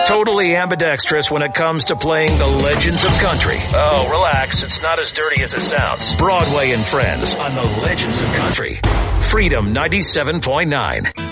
totally ambidextrous when it comes to playing the legends of country. Oh, relax. It's not as dirty as it sounds. Broadway and Friends on the Legends of Country. Freedom 97.9.